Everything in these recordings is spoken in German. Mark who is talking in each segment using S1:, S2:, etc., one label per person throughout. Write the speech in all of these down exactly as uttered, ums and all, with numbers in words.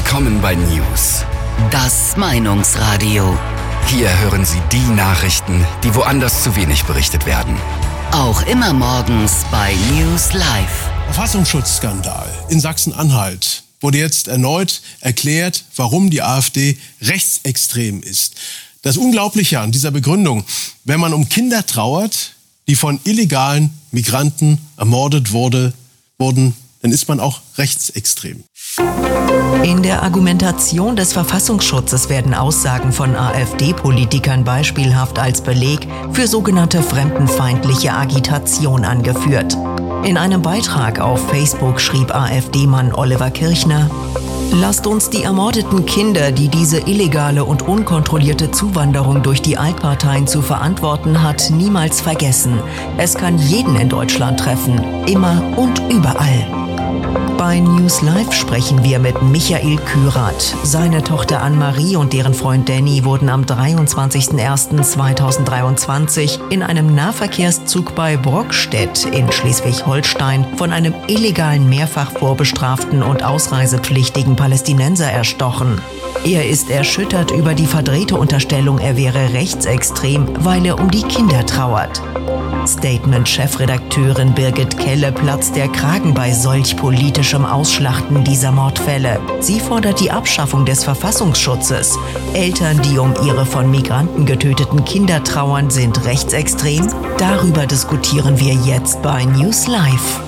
S1: Willkommen bei News.
S2: Das Meinungsradio.
S1: Hier hören Sie die Nachrichten, die woanders zu wenig berichtet werden.
S2: Auch immer morgens bei News Live.
S3: Verfassungsschutzskandal in Sachsen-Anhalt. Wurde jetzt erneut erklärt, warum die AfD rechtsextrem ist. Das Unglaubliche an dieser Begründung: Wenn man um Kinder trauert, die von illegalen Migranten ermordet wurde, wurden, dann ist man auch rechtsextrem.
S4: In der Argumentation des Verfassungsschutzes werden Aussagen von AfD-Politikern beispielhaft als Beleg für sogenannte fremdenfeindliche Agitation angeführt. In einem Beitrag auf Facebook schrieb AfD-Mann Oliver Kirchner: Lasst uns die ermordeten Kinder, die diese illegale und unkontrollierte Zuwanderung durch die Altparteien zu verantworten hat, niemals vergessen. Es kann jeden in Deutschland treffen, immer und überall. Bei News Live sprechen wir mit Michael Kürath. Seine Tochter Anne-Marie und deren Freund Danny wurden am dreiundzwanzigsten ersten zweitausenddreiundzwanzig in einem Nahverkehrszug bei Brockstedt in Schleswig-Holstein von einem illegalen, mehrfach vorbestraften und ausreisepflichtigen Palästinenser erstochen. Er ist erschüttert über die verdrehte Unterstellung, er wäre rechtsextrem, weil er um die Kinder trauert. Statement-Chefredakteurin Birgit Kelle platzt der Kragen bei solch politischem Ausschlachten dieser Mordfälle. Sie fordert die Abschaffung des Verfassungsschutzes. Eltern, die um ihre von Migranten getöteten Kinder trauern, sind rechtsextrem? Darüber diskutieren wir jetzt bei News Live.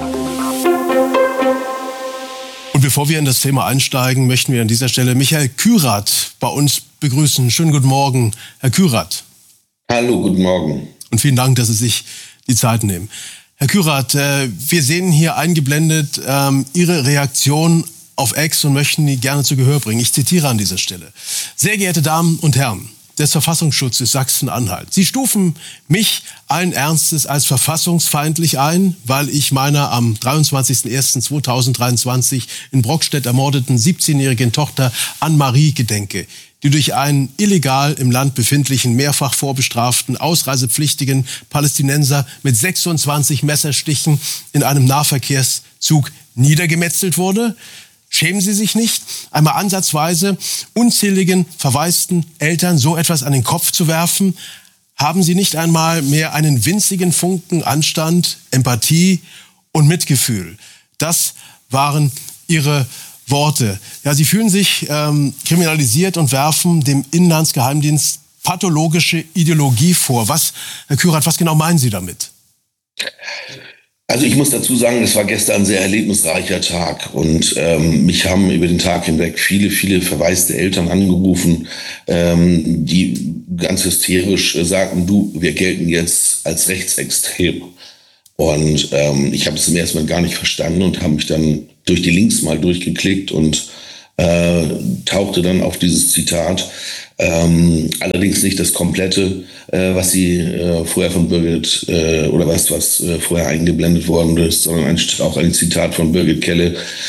S3: Und bevor wir in das Thema einsteigen, möchten wir an dieser Stelle Michael Kürath bei uns begrüßen. Schönen guten Morgen, Herr Kürath.
S5: Hallo, guten Morgen.
S3: Und vielen Dank, dass Sie sich die Zeit nehmen. Herr Kürath, äh, wir sehen hier eingeblendet ähm, Ihre Reaktion auf X und möchten die gerne zu Gehör bringen. Ich zitiere an dieser Stelle: Sehr geehrte Damen und Herren des Verfassungsschutzes Sachsen-Anhalt, Sie stufen mich allen Ernstes als verfassungsfeindlich ein, weil ich meiner am dreiundzwanzigsten ersten zweitausenddreiundzwanzig in Brockstedt ermordeten siebzehnjährigen Tochter Anne-Marie gedenke, die durch einen illegal im Land befindlichen, mehrfach vorbestraften, ausreisepflichtigen Palästinenser mit sechsundzwanzig Messerstichen in einem Nahverkehrszug niedergemetzelt wurde. Schämen Sie sich nicht, einmal ansatzweise unzähligen verwaisten Eltern so etwas an den Kopf zu werfen? Haben Sie nicht einmal mehr einen winzigen Funken Anstand, Empathie und Mitgefühl? Das waren Ihre Worte. Ja, Sie fühlen sich ähm, kriminalisiert und werfen dem Inlandsgeheimdienst pathologische Ideologie vor. Was, Herr Kürath, was genau meinen Sie damit?
S5: Also ich muss dazu sagen, es war gestern ein sehr erlebnisreicher Tag und ähm, mich haben über den Tag hinweg viele, viele verwaiste Eltern angerufen, ähm, die ganz hysterisch äh, sagten, du, wir gelten jetzt als rechtsextrem. Und ähm, ich habe es zum ersten Mal gar nicht verstanden und habe mich dann durch die Links mal durchgeklickt und äh, tauchte dann auf dieses Zitat. Ähm, allerdings nicht das komplette, äh, was sie äh, vorher von Birgit äh, oder was was äh, vorher eingeblendet worden ist, sondern ein, auch ein Zitat von Birgit Kelle,